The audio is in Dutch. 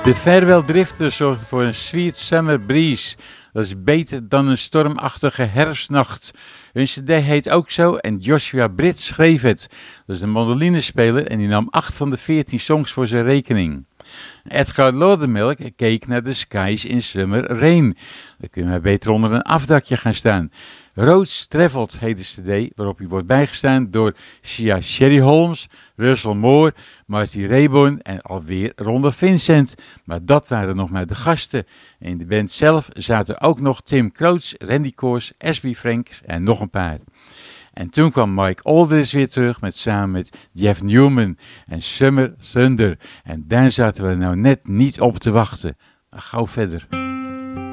De Farewell Drifter zorgt voor een sweet summer breeze. Dat is beter dan een stormachtige herfstnacht. Hun cd heet ook zo en Joshua Britt schreef het. Dat is een mandolinespeler en die nam 8 van de 14 songs voor zijn rekening. Edgar Lodemelk keek naar de skies in summer rain. Dan kun je maar beter onder een afdakje gaan staan. Roads Travelled heet de cd, waarop hij wordt bijgestaan door Shia Sherry Holmes, Russell Moore, Marty Rayburn en alweer Ronda Vincent. Maar dat waren nog maar de gasten. In de band zelf zaten ook nog Tim Croce, Randy Koors, Ashby Franks en nog een paar. En toen kwam Mike Aldridge weer terug samen met Jeff Newman en Summer Thunder. En daar zaten we nou net niet op te wachten. Maar gauw verder.